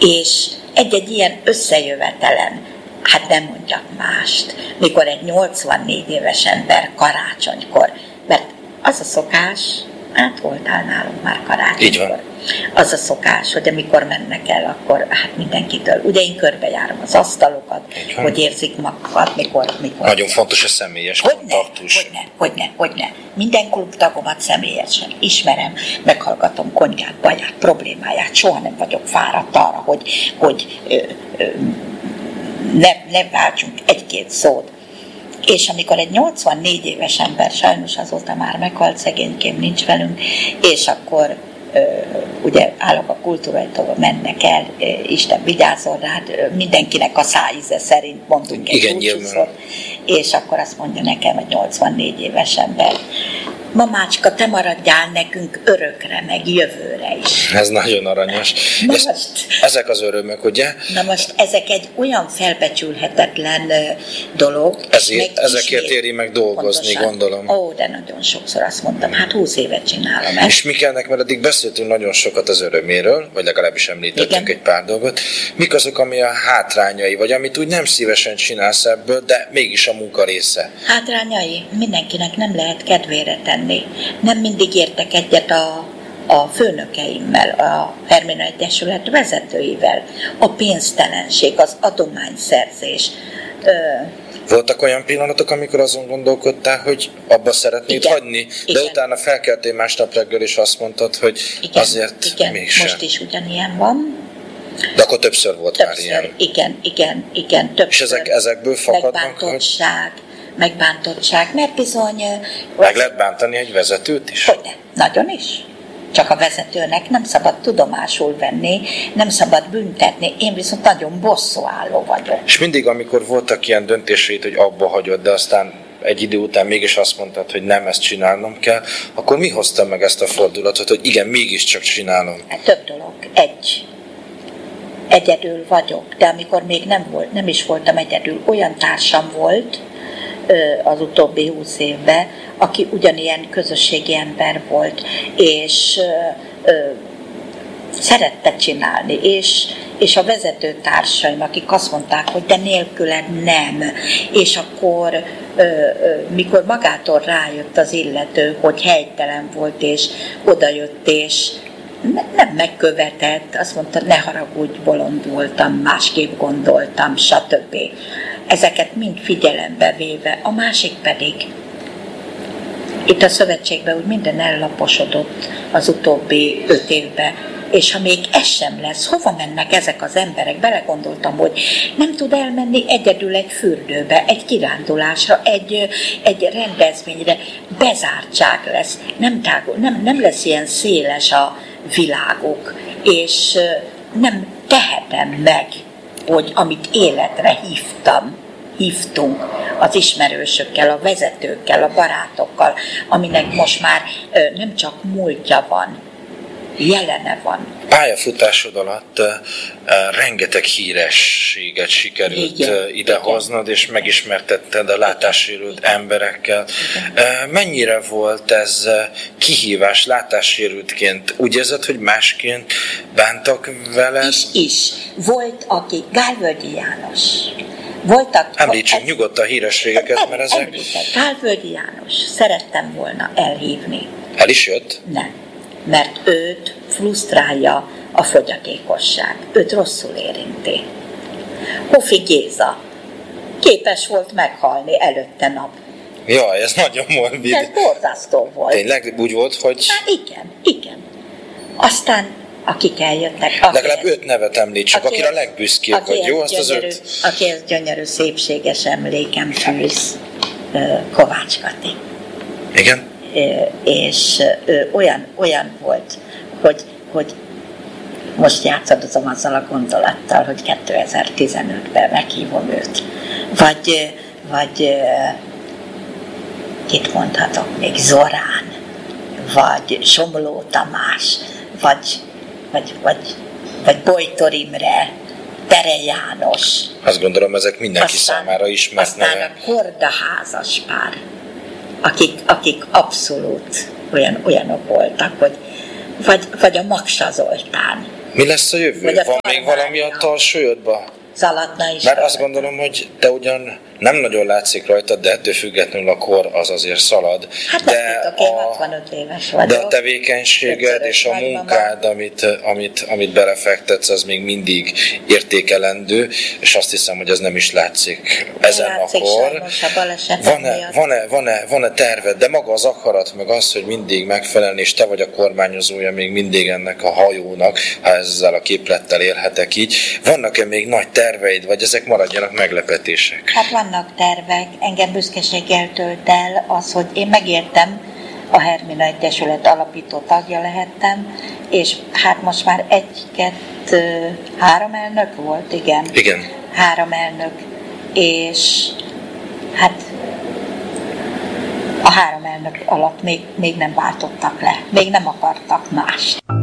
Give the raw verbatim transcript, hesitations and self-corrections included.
És egy-egy ilyen összejövetelen, hát nem mondjak mást, mikor egy nyolcvannégy éves ember karácsonykor, mert az a szokás, hát voltál nálunk már karácsonykor, az a szokás, hogy amikor mennek el, akkor hát mindenkitől, ugye én körbejárom az asztalokat, hogy érzik magukat, mikor, mikor. Nagyon fontos a személyes kontaktus. Hogyne, hogyne, hogyne. Minden klubtagomat személyesen ismerem, meghallgatom Konyát, baját, problémáját, soha nem vagyok fáradt arra, hogy, hogy ö, ö, ne, ne váltsunk egy-két szót. És amikor egy nyolcvannégy éves ember, sajnos azóta már meghalt, szegénykém nincs velünk, és akkor ö, ugye állok a kultúrajtóba, mennek el, ö, Isten vigyázzon rád, mindenkinek a szájíze szerint mondunk egy búcsúszót, és akkor azt mondja nekem egy nyolcvannégy éves ember: mamácska, te maradjál nekünk örökre, meg jövőre is. Ez nagyon aranyos. Na Ezt, most, ezek az örömök, ugye? Na most ezek egy olyan felbecsülhetetlen dolog. Ezért, ezekért éri meg dolgozni, pontosan. Gondolom. Ó, de nagyon sokszor azt mondtam, hát húsz évet csinálom ezt. És mik ennek, mert eddig beszéltünk nagyon sokat az öröméről, vagy legalábbis említettünk Igen. egy pár dolgot. Mik azok, ami a hátrányai, vagy amit úgy nem szívesen csinálsz ebből, de mégis a munka része? Hátrányai mindenkinek nem lehet kedvére tenni. Nem mindig értek egyet a, a főnökeimmel, a Hermina Egyesület vezetőivel. A pénztelenség, az adományszerzés. Ö, Voltak olyan pillanatok, amikor azon gondolkodtál, hogy abba szeretnéd igen, hagyni, de igen. utána felkeltél másnap reggel, és azt mondtad, hogy igen, azért igen, mégsem. most is ugyanilyen van. De akkor többször volt Többször, már ilyen. igen, igen, igen, többször. És ezek, ezekből fakadnak, hogy Megbántottság, megbántottság, mert bizony... meg lehet bántani egy vezetőt is? Hogyne, nagyon is. Csak a vezetőnek nem szabad tudomásul venni, nem szabad büntetni, én viszont nagyon bosszúálló vagyok. És mindig, amikor voltak ilyen döntéseid, hogy abba hagyod, de aztán egy idő után mégis azt mondtad, hogy nem, ezt csinálnom kell, akkor mi hozta meg ezt a fordulatot, hogy igen, mégiscsak csinálom? Több dolog. Egy. Egyedül vagyok, de amikor még nem volt, nem is voltam egyedül, olyan társam volt az utóbbi húsz évben, aki ugyanilyen közösségi ember volt, és ö, szerette csinálni, és, és a vezetőtársaim, akik azt mondták, hogy de nélküled nem, és akkor ö, ö, mikor magától rájött az illető, hogy helytelen volt, és odajött, és ne, nem megkövetett, azt mondta, ne haragudj, bolond voltam, másképp gondoltam, stb. Ezeket mind figyelembe véve, a másik pedig, itt a szövetségben úgy minden ellaposodott az utóbbi öt évben, és ha még ez sem lesz, hova mennek ezek az emberek? Belegondoltam, hogy nem tud elmenni egyedül egy fürdőbe, egy kirándulásra, egy, egy rendezvényre, bezártság lesz, nem, tágul, nem, nem lesz ilyen széles a világuk, és nem tehetem meg, hogy amit életre hívtam, hívtunk az ismerősökkel, a vezetőkkel, a barátokkal, aminek most már nem csak múltja van, jelene van. Pályafutásod alatt uh, rengeteg hírességet sikerült igen, uh, idehoznod, és megismertetted a látássérült igen. emberekkel. Uh, mennyire volt ez uh, kihívás látássérültként? Úgy érzed, hogy másként bántak veled? Is, is. Volt, aki Gálvölgyi János. Voltak, Említsük ez, nyugodtan a hírességeket, mert ezek... Említek, Gálvölgyi János. Szerettem volna elhívni. El is jött? Nem. Mert őt frusztrálja a fogyatékosság. Őt rosszul érinti. Hofi Géza képes volt meghalni előtte nap. Jaj, ez nagyon morbid. Ez borzasztó volt. Tényleg úgy volt, hogy... Hát igen, igen. Aztán akik eljöttek... Legalább öt nevet említsük, akire a legbüszkébb vagy, jó? Azt gyönyörű, az öt... Akihez gyönyörű, szépséges emlékem fűz, Kovács Kati. Igen? És olyan, olyan volt, hogy, hogy most játszadozom azzal a gondolattal, hogy kétezer-tizenötben meghívom őt. Vagy, vagy kit mondhatok még, Zorán, vagy Somló Tamás, vagy, vagy, vagy, vagy Bojtor Imre, Tere János. Azt gondolom, ezek mindenki aztán, számára ismert aztán neve. a Korda házaspár, akik, akik abszolút olyan, olyanok voltak, hogy vagy, vagy a Maksa Zoltán, Mi lesz a jövő? Vagy a Van még valami a tarsójodban? Zalatna is. Mert azt gondolom, hogy te ugyan nem nagyon látszik rajtad, de ettől függetlenül a kor az azért szalad. Hát de nem tudok, én hatvanöt éves vagyok. De a tevékenységed és a munkád, amit, amit, amit belefektetsz, az még mindig értékelendő, és azt hiszem, hogy ez nem is látszik ezen látszik a kor. sajnos a balesetek Van-e, miatt. van-e, van-e, van-e terved, de maga az akarat, meg az, hogy mindig megfelelni, és te vagy a kormányozója még mindig ennek a hajónak, ha ezzel a képlettel élhetek így. Vannak-e még nagy terveid, vagy ezek maradjanak meglepetések? Hát vannak tervek, engem büszkeséggel tölt el az, hogy én megértem, a Hermina Egyesület alapító tagja lehettem, és hát most már egy, kettő, három elnök volt, igen. Igen. Három elnök, és hát a három elnök alatt még, még nem váltottak le, még nem akartak mást.